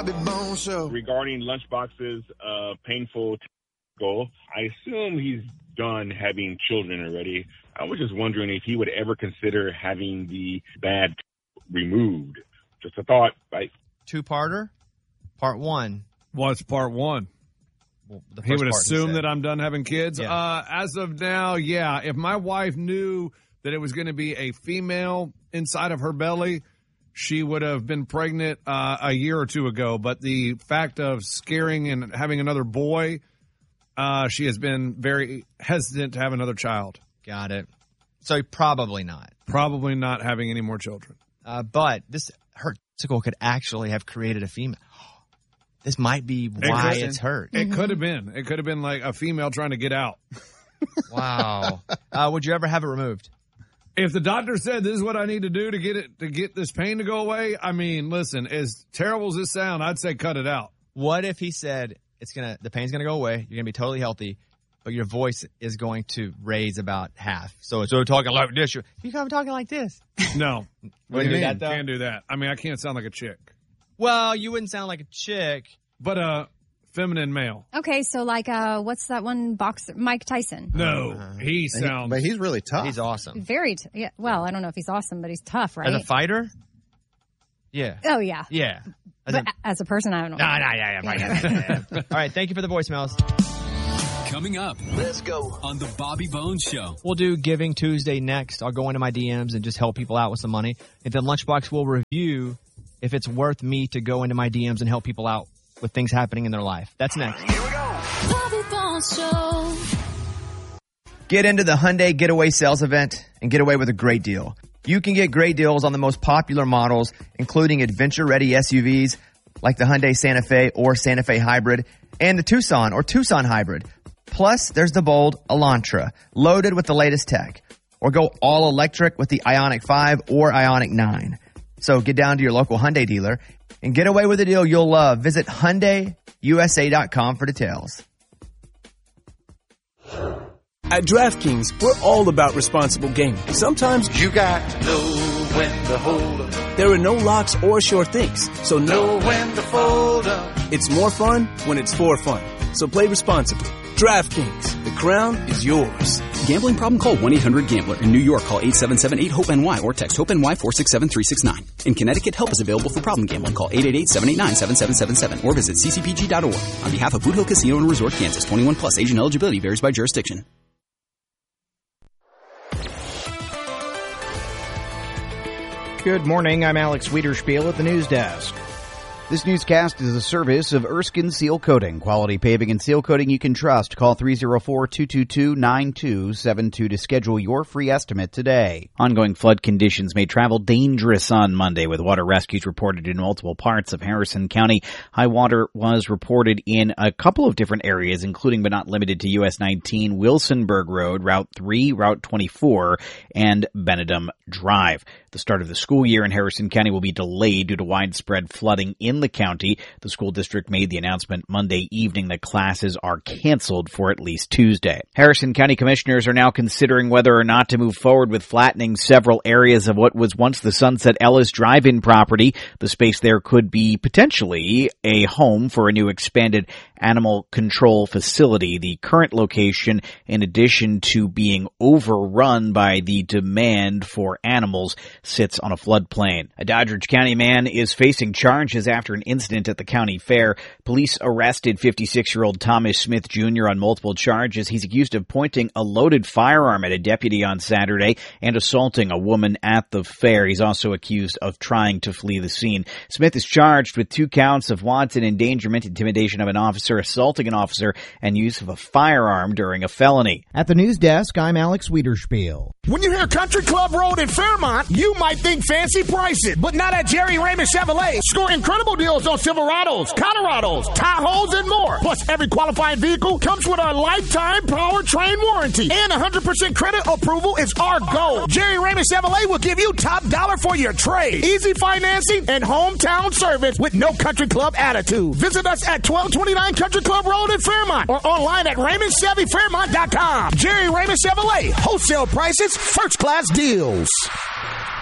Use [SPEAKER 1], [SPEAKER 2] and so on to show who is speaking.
[SPEAKER 1] Bobby Bones Show.
[SPEAKER 2] Regarding Lunchbox's painful goal, I assume he's done having children already. I was just wondering if he would ever consider having the bad removed. Just a thought. Bye.
[SPEAKER 3] Two-parter? Part one.
[SPEAKER 4] What's part one?
[SPEAKER 3] Well,
[SPEAKER 4] he would assume that I'm done having kids?
[SPEAKER 3] Yeah.
[SPEAKER 4] As of now, yeah. If my wife knew that it was going to be a female inside of her belly, she would have been pregnant a year or two ago. But the fact of scaring and having another boy, she has been very hesitant to have another child.
[SPEAKER 3] Got it. So probably not.
[SPEAKER 4] Probably not having any more children.
[SPEAKER 3] But her testicle could actually have created a female. This might be why it's hurt.
[SPEAKER 4] It could have been. It could have been like a female trying to get out.
[SPEAKER 3] Wow. Would you ever have it removed?
[SPEAKER 4] If the doctor said this is what I need to do to get this pain to go away, I mean, listen, as terrible as this sounds, I'd say cut it out.
[SPEAKER 3] What if he said the pain's gonna go away, you're gonna be totally healthy, but your voice is going to raise about half. So it's talking like this. You come talking like this.
[SPEAKER 4] No.
[SPEAKER 3] What do you mean?
[SPEAKER 4] Can't do that. I mean, I can't sound like a chick.
[SPEAKER 3] Well, you wouldn't sound like a chick.
[SPEAKER 4] But a feminine male.
[SPEAKER 5] Okay, so like, what's that one boxer? Mike Tyson.
[SPEAKER 4] No, he sounds...
[SPEAKER 6] But he's really tough.
[SPEAKER 3] He's awesome.
[SPEAKER 5] Very, yeah. Well, I don't know if he's awesome, but he's tough, right?
[SPEAKER 3] As a fighter? Yeah.
[SPEAKER 5] Oh, yeah.
[SPEAKER 3] Yeah.
[SPEAKER 5] As a person, I don't know.
[SPEAKER 3] Yeah. All right, thank you for the voicemails.
[SPEAKER 7] Coming up, let's go on the Bobby Bones Show.
[SPEAKER 3] We'll do Giving Tuesday next. I'll go into my DMs and just help people out with some money. And then Lunchbox will review if it's worth me to go into my DMs and help people out with things happening in their life. That's next.
[SPEAKER 7] Here we go.
[SPEAKER 8] Bobby Bones Show.
[SPEAKER 9] Get into the Hyundai Getaway Sales Event and get away with a great deal. You can get great deals on the most popular models, including adventure-ready SUVs like the Hyundai Santa Fe or Santa Fe Hybrid and the Tucson or Tucson Hybrid. Plus, there's the bold Elantra, loaded with the latest tech. Or go all electric with the Ioniq 5 or Ioniq 9. So get down to your local Hyundai dealer and get away with a deal you'll love. Visit HyundaiUSA.com for details.
[SPEAKER 10] At DraftKings, we're all about responsible gaming. Sometimes
[SPEAKER 1] You got to know when to hold up.
[SPEAKER 10] there are no locks or sure things, so
[SPEAKER 1] Know when to fold up.
[SPEAKER 10] it's more fun when it's for fun. So play responsibly. DraftKings, the crown is yours.
[SPEAKER 11] Gambling problem? Call 1-800-GAMBLER. In New York, call 877-8-HOPE-NY or text HOPE-NY 467-369. In Connecticut, help is available for problem gambling. Call 888-789-7777 or visit ccpg.org. On behalf of Boot Hill Casino and Resort, Kansas, 21 plus, age and eligibility varies by jurisdiction.
[SPEAKER 12] Good morning. I'm Alex Wiederspiel at the news desk. This newscast is a service of Erskine Seal Coating. Quality paving and seal coating you can trust. Call 304-222-9272 to schedule your free estimate today. Ongoing flood conditions made travel dangerous on Monday, with water rescues reported in multiple parts of Harrison County. High water was reported in a couple of different areas, including but not limited to US 19, Wilsonburg Road, Route 3, Route 24, and Benedum Drive. The start of the school year in Harrison County will be delayed due to widespread flooding in the county. The school district made the announcement Monday evening that classes are canceled for at least Tuesday. Harrison County commissioners are now considering whether or not to move forward with flattening several areas of what was once the Sunset Ellis Drive-In property. The space there could be potentially a home for a new expanded animal control facility. The current location, in addition to being overrun by the demand for animals, sits on a floodplain. A Doddridge County man is facing charges after an incident at the county fair. Police arrested 56-year-old Thomas Smith Jr. on multiple charges. He's accused of pointing a loaded firearm at a deputy on Saturday and assaulting a woman at the fair. He's also accused of trying to flee the scene. Smith is charged with 2 counts of wanton endangerment, intimidation of an officer, assaulting an officer, and use of a firearm during a felony.
[SPEAKER 13] At the news desk, I'm Alex Wiederspiel.
[SPEAKER 14] When you hear Country Club Road in Fairmont, you might think fancy prices, but not at Jerry Raymond Chevrolet. Score incredible deals on Silverados, Colorados, Tahoes, and more. Plus, every qualifying vehicle comes with a lifetime powertrain warranty, and 100% credit approval is our goal. Jerry Raymond Chevrolet will give you top dollar for your trade, easy financing, and hometown service with no Country Club attitude. Visit us at 1229 Country Club Road in Fairmont or online at RaymondChevyFairmont.com. Jerry Raymond Chevrolet, wholesale prices, first class deals.